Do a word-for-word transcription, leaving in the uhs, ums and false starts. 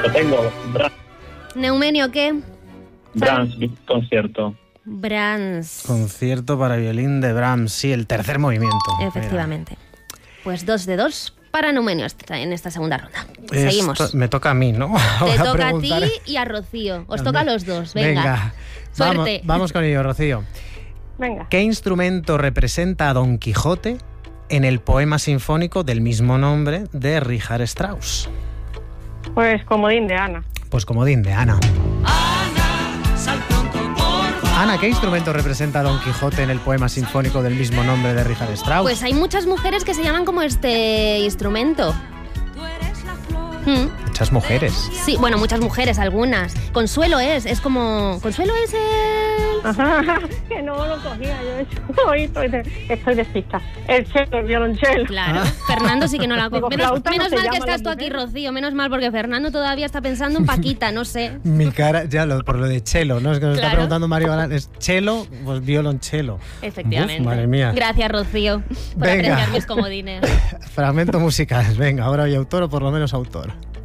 Lo tengo. Brahms. ¿Neumenio qué? Brahms, concierto. Brahms. Concierto para violín de Brahms, sí, el tercer movimiento. Efectivamente. Mira. Pues dos de dos para Neumenio en esta segunda ronda. Esto Seguimos. Me toca a mí, ¿no? Te Ahora toca preguntar... a ti y a Rocío. Os toca a los dos. Venga. Venga. Suerte. Vamos, vamos con ello, Rocío. Venga. ¿Qué instrumento representa a Don Quijote en el poema sinfónico del mismo nombre de Richard Strauss? Pues comodín de Ana. Pues comodín de Ana. Ana, sal pronto, por favor. Ana, ¿qué instrumento representa a Don Quijote en el poema sinfónico del mismo nombre de Richard Strauss? Pues hay muchas mujeres que se llaman como este instrumento. Tú eres la flor. Hmm. Muchas mujeres. Sí, bueno, muchas mujeres, algunas. Consuelo es, es como... Consuelo es el... Ajá, que no lo cogía yo. Hoy estoy, de, estoy despista. El cello, el violonchelo. Claro, Fernando sí que no la coge. Digo, Menos, flauta no menos se mal que llama estás la tú aquí, mujer. Rocío. Menos mal, porque Fernando todavía está pensando en Paquita, no sé. Mi cara, ya lo, por lo de chelo, ¿no? Es que nos Claro. está preguntando Mario Galán. ¿Es chelo? Pues violonchelo. Efectivamente. Uf, madre mía. Gracias, Rocío, por Venga. apreciar mis comodines. Fragmento musical. Venga, ahora hay autor o por lo menos autor.